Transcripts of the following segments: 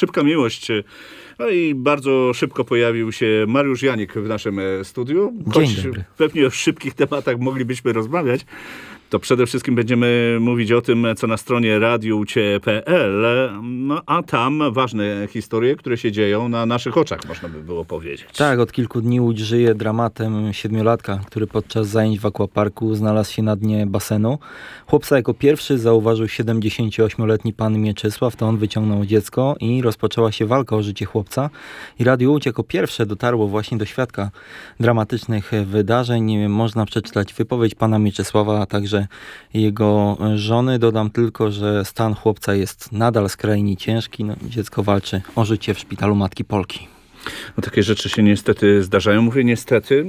szybka miłość. No i bardzo szybko pojawił się Mariusz Janik w naszym studiu. Dzień dobry. Pewnie o szybkich tematach moglibyśmy rozmawiać. To przede wszystkim będziemy mówić o tym, co na stronie radioucie.pl, no a tam ważne historie, które się dzieją na naszych oczach, można by było powiedzieć. Tak, od kilku dni Łódź żyje dramatem siedmiolatka, który podczas zajęć w aquaparku znalazł się na dnie basenu. Chłopca jako pierwszy zauważył 78-letni pan Mieczysław, to on wyciągnął dziecko i rozpoczęła się walka o życie chłopca. I Radio Łódź jako pierwsze dotarło właśnie do świadka dramatycznych wydarzeń. Można przeczytać wypowiedź pana Mieczysława, a także jego żony. Dodam tylko, że stan chłopca jest nadal skrajnie ciężki. No, dziecko walczy o życie w szpitalu Matki Polki. No, takie rzeczy się niestety zdarzają. Mówię niestety,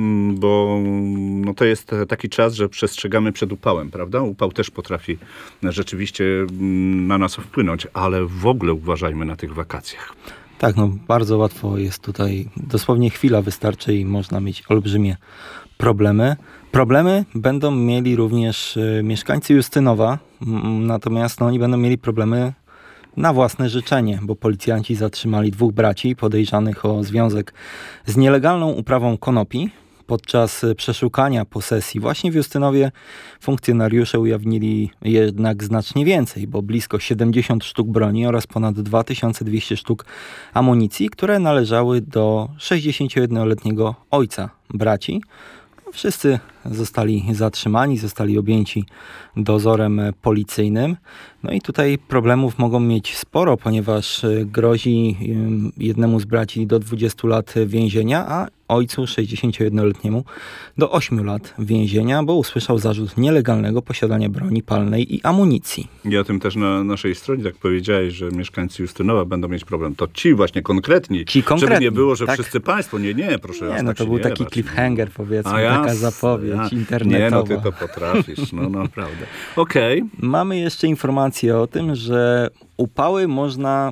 bo no, to jest taki czas, że przestrzegamy przed upałem, prawda? Upał też potrafi rzeczywiście na nas wpłynąć, ale w ogóle uważajmy na tych wakacjach. Tak, no bardzo łatwo jest tutaj. Dosłownie chwila wystarczy i można mieć olbrzymie problemy. Problemy będą mieli również mieszkańcy Justynowa, natomiast oni będą mieli problemy na własne życzenie, bo policjanci zatrzymali 2 braci podejrzanych o związek z nielegalną uprawą konopi. Podczas przeszukania posesji właśnie w Justynowie funkcjonariusze ujawnili jednak znacznie więcej, bo blisko 70 sztuk broni oraz ponad 2200 sztuk amunicji, które należały do 61-letniego ojca braci. Wszyscy zostali zatrzymani, zostali objęci dozorem policyjnym. No i tutaj problemów mogą mieć sporo, ponieważ grozi jednemu z braci do 20 lat więzienia, a ojcu 61-letniemu do 8 lat więzienia, bo usłyszał zarzut nielegalnego posiadania broni palnej i amunicji. I o tym też na naszej stronie tak powiedziałeś, że mieszkańcy Justynowa będą mieć problem. To ci właśnie konkretni. Żeby nie było, że tak. Wszyscy państwo. Nie, proszę. Nie, no to był taki cliffhanger, powiedzmy, taka zapowiedź internetowa. Nie, no ty to potrafisz, no naprawdę. Okej. Mamy jeszcze informację o tym, że upały można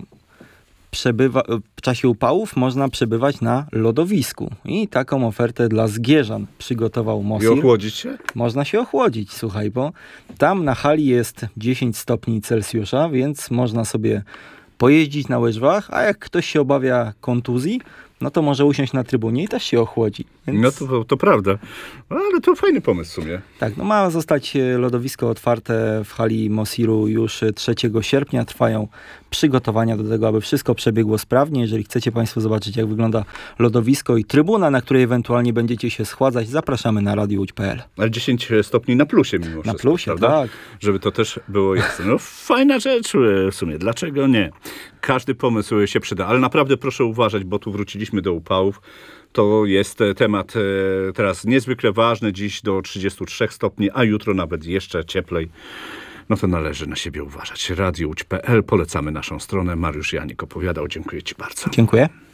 w czasie upałów można przebywać na lodowisku. I taką ofertę dla Zgierzan przygotował Mosir. I ochłodzić się? Można się ochłodzić, słuchaj, bo tam na hali jest 10 stopni Celsjusza, więc można sobie pojeździć na łyżwach, a jak ktoś się obawia kontuzji, no to może usiąść na trybunie i też się ochłodzi. Więc... No to prawda. Ale to fajny pomysł w sumie. Tak, no ma zostać lodowisko otwarte w hali Mosiru już 3 sierpnia. Trwają przygotowania do tego, aby wszystko przebiegło sprawnie. Jeżeli chcecie Państwo zobaczyć, jak wygląda lodowisko i trybuna, na której ewentualnie będziecie się schładzać, zapraszamy na radiouć.pl. Ale 10 stopni na plusie mimo wszystko, na plusie, prawda? Tak. Żeby to też było jasne. No fajna rzecz w sumie. Dlaczego nie? Każdy pomysł się przyda. Ale naprawdę proszę uważać, bo tu wróciliśmy do upałów. To jest temat teraz niezwykle ważny. Dziś do 33 stopni, a jutro nawet jeszcze cieplej. No to należy na siebie uważać. radiouć.pl. Polecamy naszą stronę. Mariusz Janik opowiadał. Dziękuję Ci bardzo. Dziękuję.